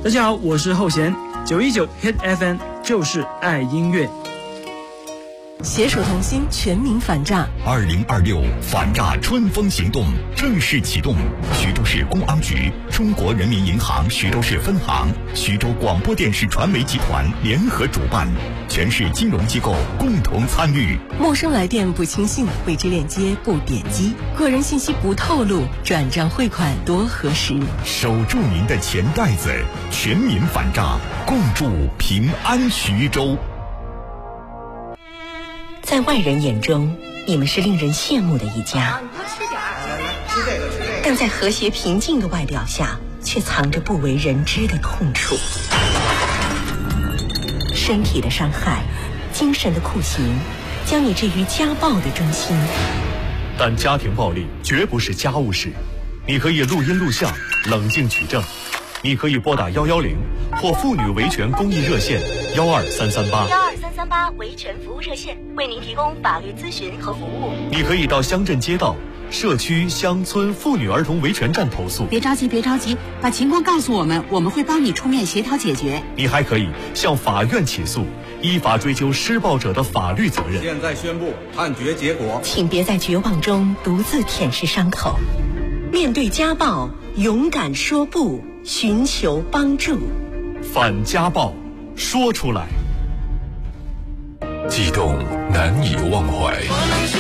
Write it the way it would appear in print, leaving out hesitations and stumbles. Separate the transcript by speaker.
Speaker 1: 大家好，我是后弦，919 Hit FM 就是爱音乐。
Speaker 2: 携手同心，全民反诈。
Speaker 3: 2026反诈春风行动正式启动，徐州市公安局、中国人民银行徐州市分行、徐州广播电视传媒集团联合主办，全市金融机构共同参与。
Speaker 2: 陌生来电不轻信，未知链接不点击，个人信息不透露，转账汇款多核实。
Speaker 3: 守住您的钱袋子，全民反诈，共筑平安徐州。
Speaker 4: 在外人眼中，你们是令人羡慕的一家，
Speaker 5: 你多吃点儿，吃这个。
Speaker 4: 但在和谐平静的外表下，却藏着不为人知的痛处。身体的伤害，精神的酷刑，将你置于家暴的中心。
Speaker 6: 但家庭暴力绝不是家务事，你可以录音录像，冷静取证。你可以拨打110或妇女维权公益热线12338
Speaker 4: 维权服务热线，为您提供法律咨询和服务。
Speaker 6: 你可以到乡镇街道、社区、乡村妇女儿童维权站投诉。
Speaker 7: 别着急，把情况告诉我们，我们会帮你出面协调解决。
Speaker 6: 你还可以向法院起诉，依法追究施暴者的法律责任。
Speaker 8: 现在宣布判决结果，
Speaker 4: 请别在绝望中独自舔舐伤口，面对家暴，勇敢说不，寻求帮助。
Speaker 6: 反家暴，说出来。
Speaker 9: 悸动难以忘怀。